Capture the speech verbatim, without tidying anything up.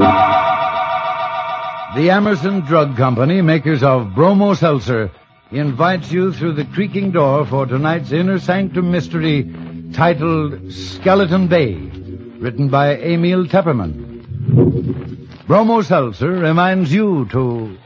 The Emerson Drug Company, makers of Bromo Seltzer, invites you through the creaking door for tonight's Inner Sanctum mystery titled Skeleton Bay, written by Emil Tepperman. Bromo Seltzer reminds you to